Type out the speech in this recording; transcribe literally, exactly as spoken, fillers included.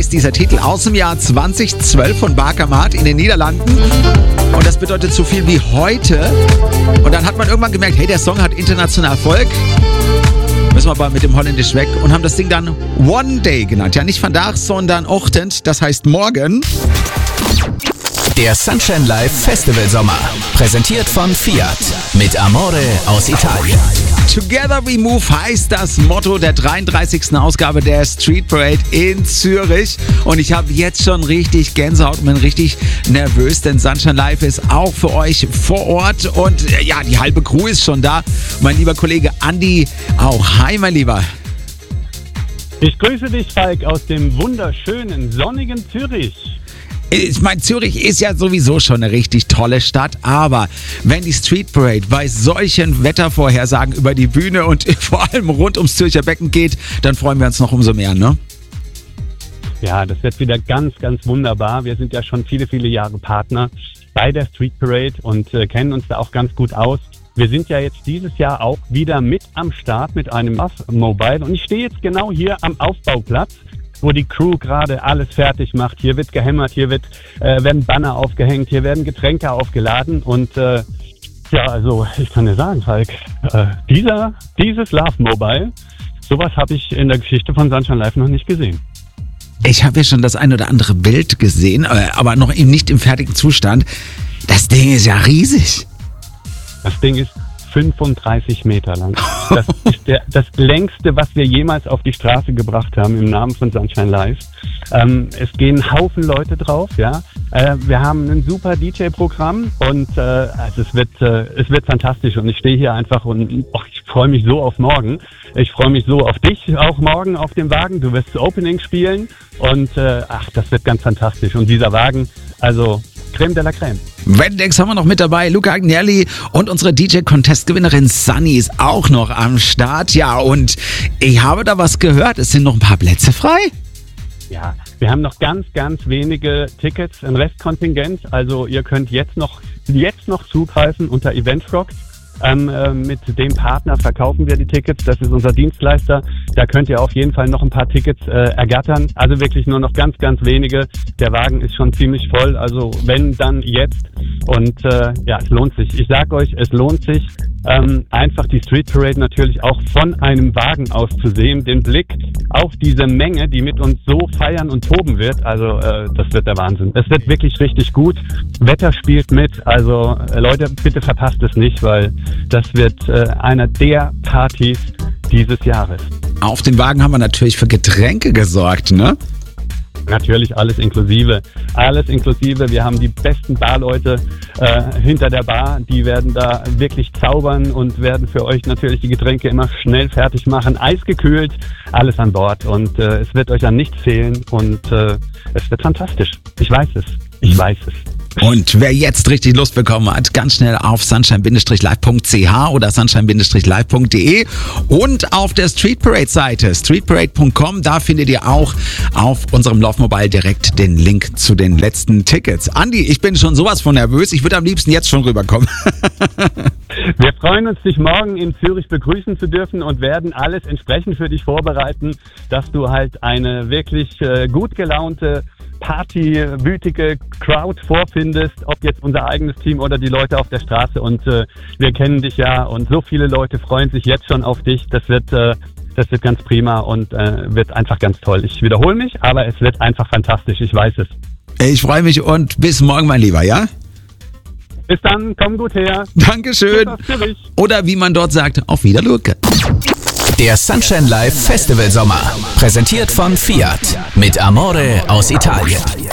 ist dieser Titel aus dem Jahr zweitausendzwölf von Barkamat in den Niederlanden. Und das bedeutet so viel wie heute. Und dann hat man irgendwann gemerkt, hey, der Song hat international Erfolg. Müssen wir aber mit dem Holländisch weg und haben das Ding dann One Day genannt. Ja, nicht vandaag, sondern ochtend, das heißt morgen. Der Sunshine Live Festival Sommer, präsentiert von Fiat mit Amore aus Italien. Together we move heißt das Motto der dreiunddreißigsten Ausgabe der Street Parade in Zürich. Und ich habe jetzt schon richtig Gänsehaut und bin richtig nervös, denn Sunshine Live ist auch für euch vor Ort. Und ja, die halbe Crew ist schon da. Mein lieber Kollege Andi auch. Hi, mein Lieber. Ich grüße dich, Falk, aus dem wunderschönen, sonnigen Zürich. Ich meine, Zürich ist ja sowieso schon eine richtig tolle Stadt, aber wenn die Street Parade bei solchen Wettervorhersagen über die Bühne und vor allem rund ums Zürcher Becken geht, dann freuen wir uns noch umso mehr, ne? Ja, das wird wieder ganz, ganz wunderbar. Wir sind ja schon viele, viele Jahre Partner bei der Street Parade und äh, kennen uns da auch ganz gut aus. Wir sind ja jetzt dieses Jahr auch wieder mit am Start mit einem Love Mobile und ich stehe jetzt genau hier am Aufbauplatz, wo die Crew gerade alles fertig macht. Hier wird gehämmert, hier wird, äh, werden Banner aufgehängt, hier werden Getränke aufgeladen und äh, ja, also ich kann dir sagen, Falk, äh, dieser, dieses Love Mobile, sowas habe ich in der Geschichte von Sunshine Live noch nicht gesehen. Ich habe ja schon das ein oder andere Bild gesehen, aber noch eben nicht im fertigen Zustand. Das Ding ist ja riesig. Das Ding ist fünfunddreißig Meter lang. Das ist der, das längste, was wir jemals auf die Straße gebracht haben im Namen von Sunshine Live. Ähm, es gehen ein Haufen Leute drauf, ja. Äh, wir haben ein super D J-Programm und äh, also es wird äh, es wird fantastisch und ich stehe hier einfach und oh, ich freue mich so auf morgen. Ich freue mich so auf dich auch morgen auf dem Wagen. Du wirst Opening spielen und äh, ach, das wird ganz fantastisch. Und dieser Wagen, also Creme de la Creme. Wendex haben wir noch mit dabei, Luca Agnelli und unsere D J-Contest-Gewinnerin Sunny ist auch noch am Start. Ja, und ich habe da was gehört, es sind noch ein paar Plätze frei. Ja, wir haben noch ganz, ganz wenige Tickets, ein Restkontingent. Also ihr könnt jetzt noch, jetzt noch zugreifen unter Eventfrog. Ähm, äh, mit dem Partner verkaufen wir die Tickets, das ist unser Dienstleister. Da könnt ihr auf jeden Fall noch ein paar Tickets äh, ergattern. Also wirklich nur noch ganz, ganz wenige. Der Wagen ist schon ziemlich voll, also wenn, dann jetzt. Und äh, ja, es lohnt sich. Ich sag euch, es lohnt sich, ähm, einfach die Street Parade natürlich auch von einem Wagen aus zu sehen. Den Blick auf diese Menge, die mit uns so feiern und toben wird. Also äh, das wird der Wahnsinn. Es wird wirklich richtig gut. Wetter spielt mit. Also äh, Leute, bitte verpasst es nicht, weil das wird äh, einer der Partys dieses Jahres. Auf den Wagen haben wir natürlich für Getränke gesorgt, ne? Natürlich alles inklusive. Alles inklusive. Wir haben die besten Barleute äh, hinter der Bar. Die werden da wirklich zaubern und werden für euch natürlich die Getränke immer schnell fertig machen. Eisgekühlt, alles an Bord. Und äh, es wird euch an nichts fehlen. Und äh, es wird fantastisch. Ich weiß es. Ich weiß es. Und wer jetzt richtig Lust bekommen hat, ganz schnell auf sunshine live punkt c h oder sunshine live punkt d e und auf der Street Parade Seite street parade punkt com, da findet ihr auch auf unserem Love Mobile direkt den Link zu den letzten Tickets. Andi, ich bin schon sowas von nervös, ich würde am liebsten jetzt schon rüberkommen. Wir freuen uns, dich morgen in Zürich begrüßen zu dürfen und werden alles entsprechend für dich vorbereiten, dass du halt eine wirklich äh, gut gelaunte partywütige Crowd vorfindest, ob jetzt unser eigenes Team oder die Leute auf der Straße. Und äh, wir kennen dich ja und so viele Leute freuen sich jetzt schon auf dich. Das wird, äh, das wird ganz prima und äh, wird einfach ganz toll. Ich wiederhole mich, aber es wird einfach fantastisch. Ich weiß es. Ich freue mich und bis morgen, mein Lieber, ja? Bis dann, komm gut her. Dankeschön. Oder wie man dort sagt, auf Wiederluke. Der Sunshine Live Festival Sommer, präsentiert von Fiat mit Amore aus Italien.